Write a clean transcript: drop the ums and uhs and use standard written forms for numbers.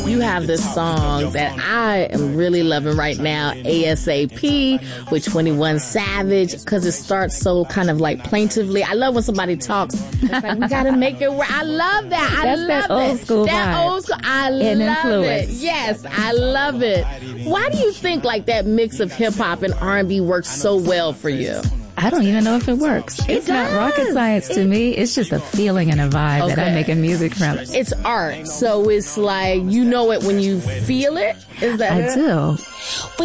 You have this song that I am really loving right now, ASAP, with 21 Savage, because it starts so kind of like plaintively. I love when somebody talks. It's like, we got to make it work. I love that. I love that old school that vibe. old school. I love it. Yes, I love it. Why do you think like that mix of hip hop and R&B works so well for you? I don't even know if it works. It's not rocket science to me. It's just a feeling and a vibe that I'm making music from. It's art. So it's like, you know it when you feel it? Is that I it? do.